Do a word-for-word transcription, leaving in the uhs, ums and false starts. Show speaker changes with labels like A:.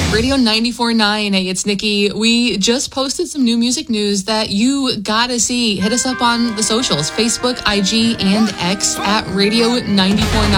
A: Radio ninety-four point nine. Hey, it's Nikki. We just posted some new music news that you gotta see. Hit us up on the socials, Facebook, I G, and X at Radio ninety-four point nine.